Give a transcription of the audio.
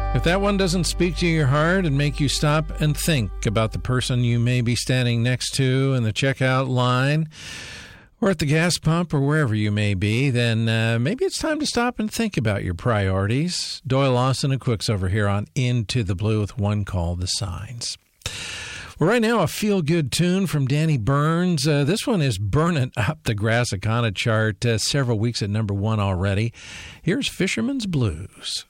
If that one doesn't speak to your heart and make you stop and think about the person you may be standing next to in the checkout line or at the gas pump or wherever you may be, then maybe it's time to stop and think about your priorities. Doyle Lawson and Quicks over here on Into the Blue with one called The Signs. Well, right now, a feel-good tune from Danny Burns. This one is burning up the Grassicana chart, several weeks at number one already. Here's Fisherman's Blues.